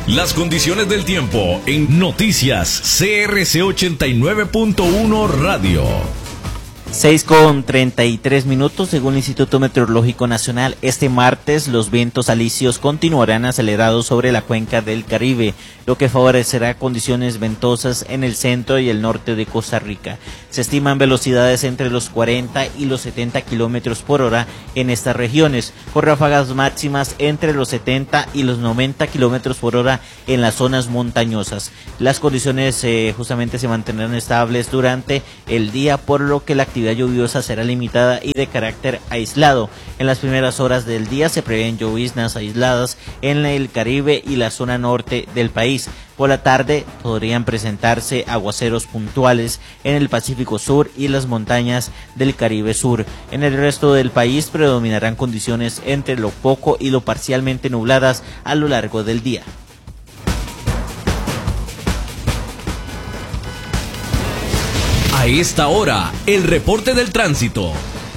Las condiciones del tiempo en Noticias CRC 89.1 Radio. 6:33 según el Instituto Meteorológico Nacional. Este martes los vientos alisios continuarán acelerados sobre la cuenca del Caribe, lo que favorecerá condiciones ventosas en el centro y el norte de Costa Rica. Se estiman velocidades entre los 40 y los 70 kilómetros por hora en estas regiones, con ráfagas máximas entre los 70 y los 90 kilómetros por hora en las zonas montañosas. Las condiciones justamente se mantendrán estables durante el día, por lo que la actividad lluviosa será limitada y de carácter aislado. En las primeras horas del día se prevén lloviznas aisladas en el Caribe y la zona norte del país. Por la tarde podrían presentarse aguaceros puntuales en el Pacífico Sur y las montañas del Caribe Sur. En el resto del país predominarán condiciones entre lo poco y lo parcialmente nubladas a lo largo del día. A esta hora, el reporte del tránsito.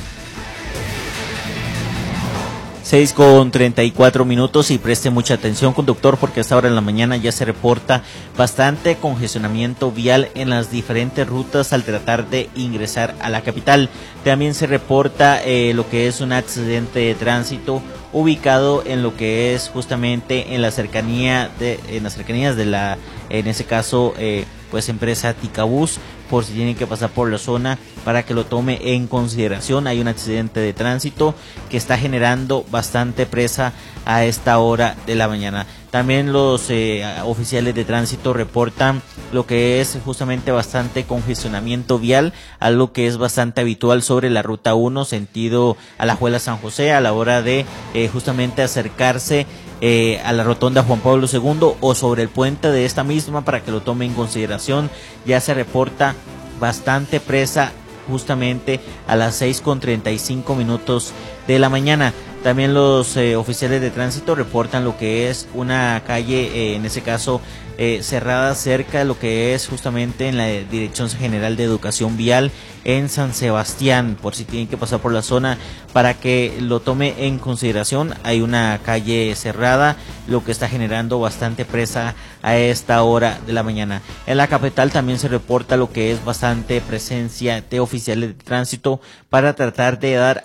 6:34 y preste mucha atención, conductor, porque a esta hora en la mañana ya se reporta bastante congestionamiento vial en las diferentes rutas al tratar de ingresar a la capital. También se reporta lo que es un accidente de tránsito ubicado en lo que es justamente en las cercanías de la, en ese caso, pues empresa Ticabús, por si tienen que pasar por la zona para que lo tome en consideración. Hay un accidente de tránsito que está generando bastante presa a esta hora de la mañana. También los oficiales de tránsito reportan lo que es justamente bastante congestionamiento vial, algo que es bastante habitual sobre la ruta 1 sentido Alajuela San José a la hora de justamente acercarse a la rotonda Juan Pablo II o sobre el puente de esta misma, para que lo tome en consideración. Ya se reporta bastante presa justamente a las 6:35 de la mañana. También los oficiales de tránsito reportan lo que es una calle, en ese caso cerrada cerca de lo que es justamente en la Dirección General de Educación Vial en San Sebastián, por si tienen que pasar por la zona para que lo tome en consideración. Hay una calle cerrada, lo que está generando bastante presa a esta hora de la mañana. En la capital también se reporta lo que es bastante presencia de oficiales de tránsito para tratar de dar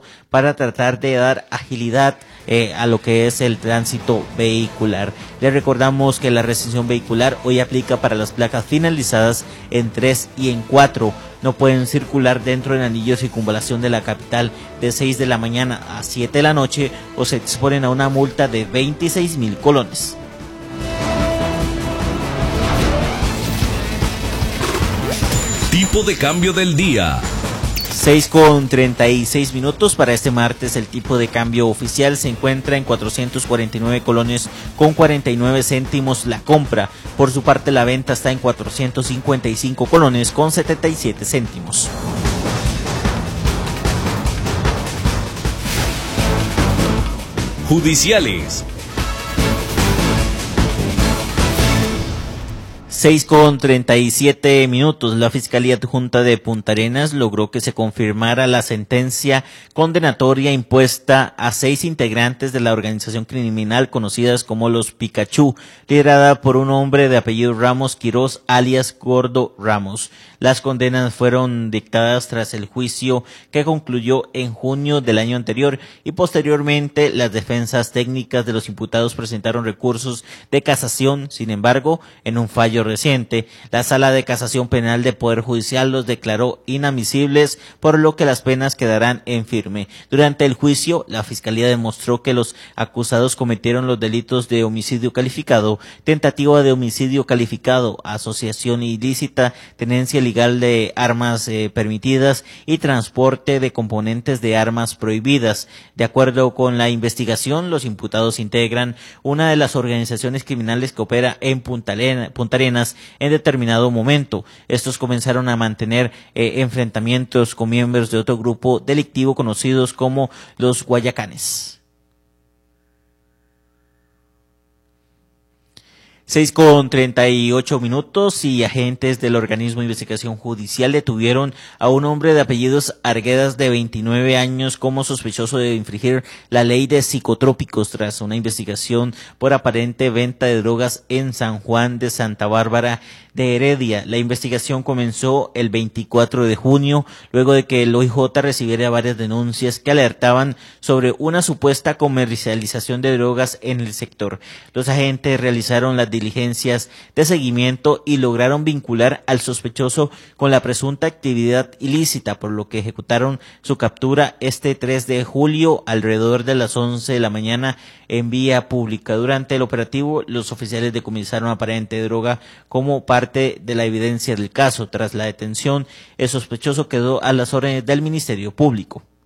agilidad a lo que es el tránsito vehicular. Les recordamos que la restricción vehicular hoy aplica para las placas finalizadas en 3 y en 4. No pueden circular dentro del anillo de circunvalación de la capital de 6 de la mañana a 7 de la noche o se exponen a una multa de 26,000 colones. Tipo de cambio del día. 6:36 para este martes. El tipo de cambio oficial se encuentra en 449 colones con 49 céntimos la compra. Por su parte, la venta está en 455 colones con 77 céntimos. Judiciales. 6:37. La Fiscalía Adjunta de Punta Arenas logró que se confirmara la sentencia condenatoria impuesta a 6 integrantes de la organización criminal conocidas como los Pikachu, liderada por un hombre de apellido Ramos Quirós, alias Gordo Ramos. Las condenas fueron dictadas tras el juicio que concluyó en junio del año anterior y posteriormente las defensas técnicas de los imputados presentaron recursos de casación. Sin embargo, en un fallo reciente, la Sala de Casación Penal de Poder Judicial los declaró inadmisibles, por lo que las penas quedarán en firme. Durante el juicio, la Fiscalía demostró que los acusados cometieron los delitos de homicidio calificado, tentativa de homicidio calificado, asociación ilícita, tenencia ilegal de armas permitidas y transporte de componentes de armas prohibidas. De acuerdo con la investigación, los imputados integran una de las organizaciones criminales que opera en Punta Arenas en determinado momento. Estos comenzaron a mantener enfrentamientos con miembros de otro grupo delictivo conocidos como los Guayacanes. 6:38 y agentes del organismo de investigación judicial detuvieron a un hombre de apellidos Arguedas de 29 años como sospechoso de infringir la ley de psicotrópicos tras una investigación por aparente venta de drogas en San Juan de Santa Bárbara de Heredia. La investigación comenzó el 24 de junio, luego de que el OIJ recibiera varias denuncias que alertaban sobre una supuesta comercialización de drogas en el sector. Los agentes realizaron las diligencias de seguimiento y lograron vincular al sospechoso con la presunta actividad ilícita, por lo que ejecutaron su captura este 3 de julio alrededor de las 11 de la mañana en vía pública. Durante el operativo, los oficiales decomisaron aparente droga como parte de la evidencia del caso. Tras la detención, el sospechoso quedó a las órdenes del Ministerio Público.